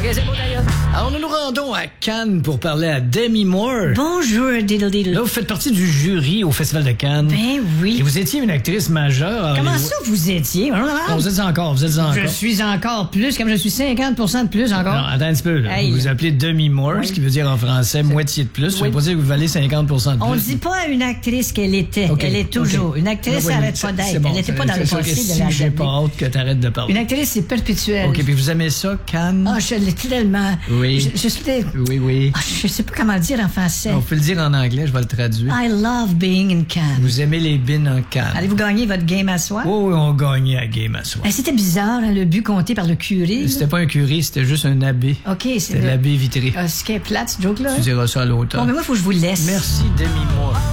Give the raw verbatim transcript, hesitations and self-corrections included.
c'est bon d'ailleurs. Alors, nous nous rendons à Cannes pour parler à Demi Moore. Bonjour, diddle diddle. Là, vous faites partie du jury au Festival de Cannes. Ben oui. Et vous étiez une actrice majeure. Comment les... ça, vous étiez? Non, vous êtes encore, vous êtes encore. Je suis encore plus, comme je suis cinquante pour cent de plus encore. Non, attends un petit peu. Là. Hey. Vous vous appelez Demi Moore, Oui. ce qui veut dire en français moitié de plus. Ça Oui. veut pas dire que vous valez cinquante pour cent de plus. On dit pas à une actrice qu'elle était. Okay, Elle est toujours. okay. Une actrice, Ah oui, elle mais arrête c'est- pas c'est d'être. bon, Elle n'était pas c'est- dans le c'est sûr que passé de si la j'ai pas regarder. hâte que t'arrêtes de parler. Une actrice, c'est perpétuel. OK, puis vous aimez ça, Cannes? Ah, je l'ai tellement. Oui. Je, je suis. Oui, oui. Ah, je sais pas comment le dire en français. On peut le dire en anglais, je vais le traduire. I love being in Cannes. Vous aimez les bines en Cannes? Allez-vous gagner votre game à soir? Oh, oui, on gagnait à game à soir. Ben, c'était bizarre, hein, le but compté par le curé. là. C'était pas un curé, c'était juste un abbé. OK, c'est C'était le... l'abbé vitré. Ah, ce qui est plate, ce joke-là. Tu diras ça à l'auteur. Bon, mais moi, il faut que je vous laisse. Merci, Demi Moore.